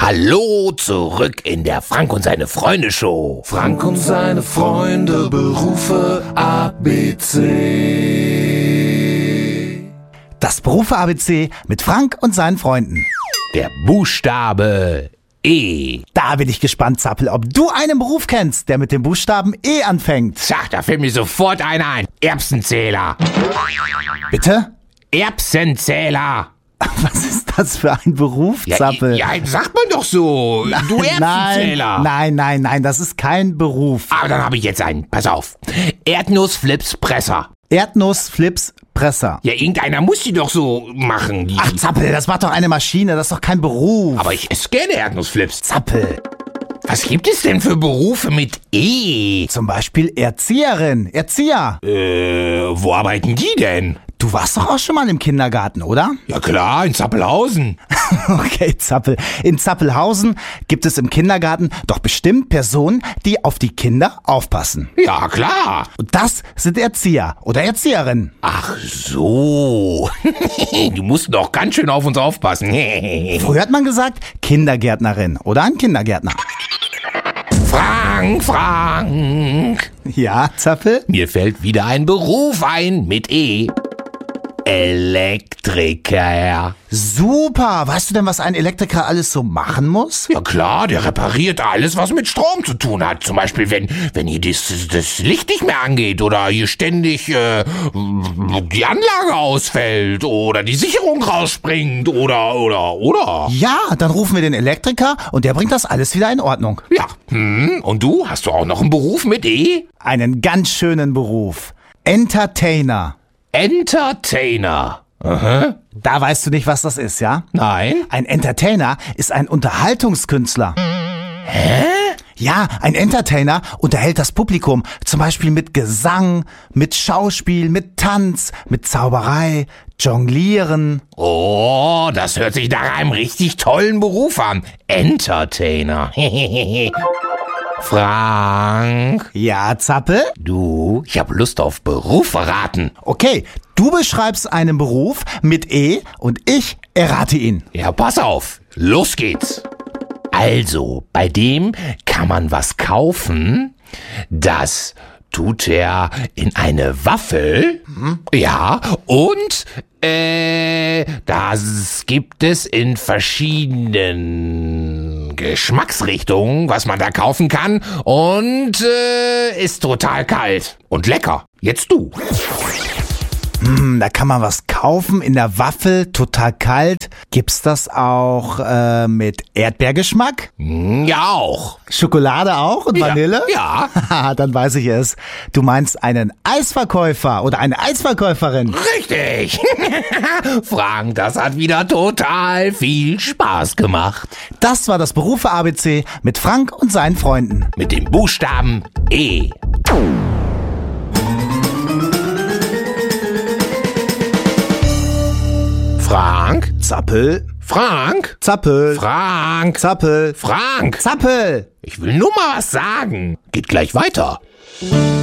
Hallo, zurück in der Frank und seine Freunde Show. Frank und seine Freunde, Berufe ABC. Das Berufe ABC mit Frank und seinen Freunden. Der Buchstabe E. Da bin ich gespannt, Zappel, ob du einen Beruf kennst, der mit dem Buchstaben E anfängt. Tja, da fällt mir sofort einer ein. Erbsenzähler. Bitte? Erbsenzähler. Was ist das für ein Beruf, Zappel? Ja, sagt man doch so. Du Erbsenzähler. Nein, das ist kein Beruf. Aber dann habe ich jetzt einen. Pass auf. Erdnussflipspresser. Erdnussflipspresser. Ja, irgendeiner muss die doch so machen. Ach, Zappel, das macht doch eine Maschine, das ist doch kein Beruf. Aber ich esse gerne Erdnussflips. Zappel. Was gibt es denn für Berufe mit E? Zum Beispiel Erzieherin, Erzieher. Wo arbeiten die denn? Du warst doch auch schon mal im Kindergarten, oder? Ja klar, in Zappelhausen. Okay, Zappel. In Zappelhausen gibt es im Kindergarten doch bestimmt Personen, die auf die Kinder aufpassen. Ja klar. Und das sind Erzieher oder Erzieherinnen. Ach so. Du musst doch ganz schön auf uns aufpassen. Früher hat man gesagt Kindergärtnerin oder ein Kindergärtner. Frank. Ja, Zappel? Mir fällt wieder ein Beruf ein mit E. Elektriker. Super! Weißt du denn, was ein Elektriker alles so machen muss? Ja klar, der repariert alles, was mit Strom zu tun hat. Zum Beispiel, wenn hier das Licht nicht mehr angeht oder hier ständig die Anlage ausfällt oder die Sicherung rausspringt oder. Ja, dann rufen wir den Elektriker und der bringt das alles wieder in Ordnung. Ja, und du? Hast du auch noch einen Beruf mit E? Einen ganz schönen Beruf. Entertainer. Entertainer. Aha. Da weißt du nicht, was das ist, ja? Nein. Ein Entertainer ist ein Unterhaltungskünstler. Hä? Ja, ein Entertainer unterhält das Publikum, zum Beispiel mit Gesang, mit Schauspiel, mit Tanz, mit Zauberei, Jonglieren. Oh, das hört sich nach einem richtig tollen Beruf an. Entertainer. Frank. Ja, Zappel? Du, ich hab Lust auf Beruf verraten. Okay, du beschreibst einen Beruf mit E und ich errate ihn. Ja, pass auf. Los geht's. Also, bei dem kann man was kaufen, das tut er in eine Waffel. Ja, und das gibt es in verschiedenen Geschmacksrichtungen, was man da kaufen kann. Und ist total kalt und lecker. Jetzt du. Da kann man was kaufen in der Waffel, total kalt. Gibt's das auch mit Erdbeergeschmack? Ja, auch. Schokolade auch und Vanille? Ja. Haha, dann weiß ich es. Du meinst einen Eisverkäufer oder eine Eisverkäuferin. Richtig. Frank, das hat wieder total viel Spaß gemacht. Das war das Berufe ABC mit Frank und seinen Freunden. Mit dem Buchstaben E. Frank? Zappel. Frank? Zappel. Frank? Zappel. Frank? Zappel. Ich will nur mal was sagen. Geht gleich weiter.